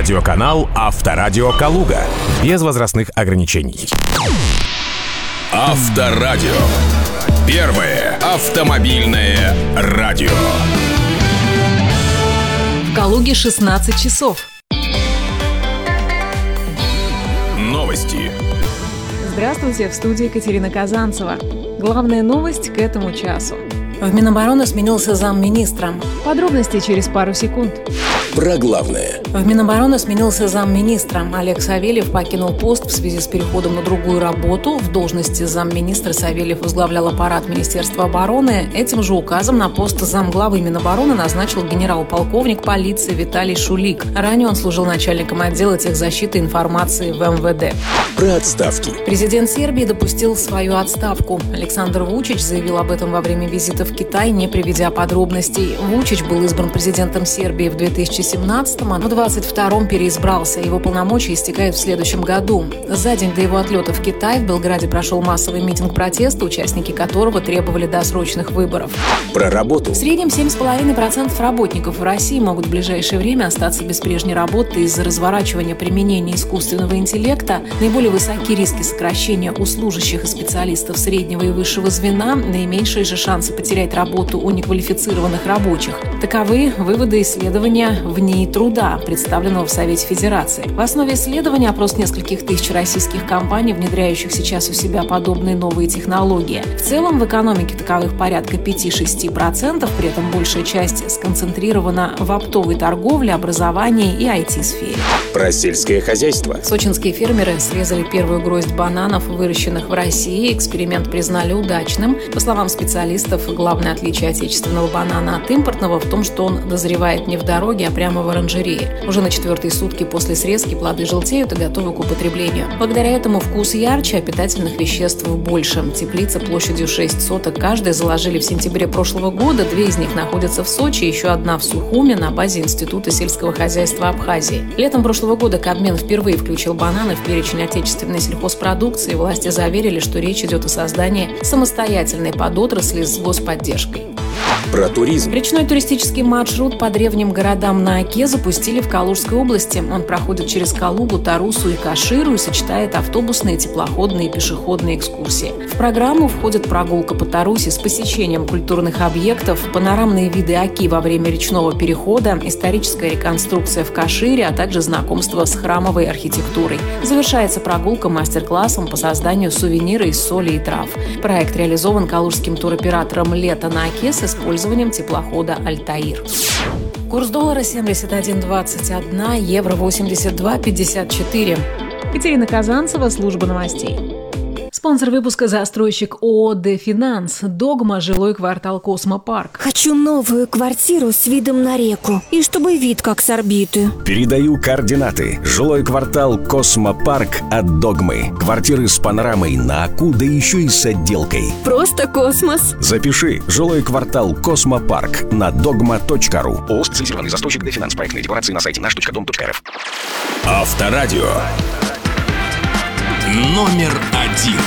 Радиоканал «Авторадио Калуга». Без возрастных ограничений. Авторадио. Первое автомобильное радио. В Калуге 16 часов. Новости. Здравствуйте, в студии Екатерина Казанцева. Главная новость к этому часу. В Минобороны сменился замминистра. Подробности через пару секунд. Про главное. В Минобороны сменился замминистра. Олег Савельев покинул пост в связи с переходом на другую работу. В должности замминистра Савельев возглавлял аппарат Министерства обороны. Этим же указом на пост замглавы Минобороны назначил генерал-полковник полиции Виталий Шулик. Ранее он служил начальником отдела техзащиты информации в МВД. Про отставки. Президент Сербии допустил свою отставку. Александр Вучич заявил об этом во время визита в Китай, не приведя подробностей. Вучич был избран президентом Сербии в 2017-м, а в 2022-м переизбрался. Его полномочия истекают в следующем году. За день до его отлета в Китай в Белграде прошел массовый митинг протеста, участники которого требовали досрочных выборов. Про работу. В среднем 7,5% работников в России могут в ближайшее время остаться без прежней работы из-за разворачивания применения искусственного интеллекта. Наиболее высоки риски сокращения у служащих и специалистов среднего и высшего звена, наименьшие же шансы потерять работу у неквалифицированных рабочих. Таковы выводы исследования в НИИ труда, представленного в Совете Федерации. В основе исследования опрос нескольких тысяч российских компаний, внедряющих сейчас у себя подобные новые технологии. В целом в экономике таковых порядка 5-6%, при этом большая часть сконцентрирована в оптовой торговле, образовании и IT-сфере. Про сельское хозяйство. Сочинские фермеры срезали первую гроздь бананов, выращенных в России. Эксперимент признали удачным. По словам специалистов, главное отличие отечественного банана от импортного в том, что он дозревает не в дороге, а прямо в оранжерее. Уже на 4-е сутки после срезки плоды желтеют и готовы к употреблению. Благодаря этому вкус ярче, а питательных веществ больше. Теплица площадью 6 соток каждая заложили в сентябре прошлого года. 2 из них находятся в Сочи, еще одна в Сухуме на базе Института сельского хозяйства Абхазии. Летом прошлого года Кабмин впервые включил бананы в перечень отечественной сельхозпродукции. Власти заверили, что речь идет о создании самостоятельной подотрасли с господдержкой. Про туризм. Речной туристический маршрут по древним городам на Оке запустили в Калужской области. Он проходит через Калугу, Тарусу и Каширу и сочетает автобусные, теплоходные и пешеходные экскурсии. В программу входит прогулка по Тарусе с посещением культурных объектов, панорамные виды Оки во время речного перехода, историческая реконструкция в Кашире, а также знакомство с храмовой архитектурой. Завершается прогулка мастер-классом по созданию сувенира из соли и трав. Проект реализован калужским туроператором «Лето на Оке» с использованием теплохода «Альтаир». Курс доллара 71.21, евро 82.54. Екатерина Казанцева, служба новостей. Спонсор выпуска — застройщик ООО «Дефинанс». «Догма», жилой квартал «Космопарк». Хочу новую квартиру с видом на реку. И чтобы вид как с орбиты. Передаю координаты. Жилой квартал «Космопарк» от «Догмы». Квартиры с панорамой на Оку, да еще и с отделкой. Просто космос. Запиши. Жилой квартал «Космопарк» на dogma.ru. ООО «Специализированный застройщик «Дефинанс». Проектные декорации на сайте наш.дом.рф. Авторадио. Номер 1.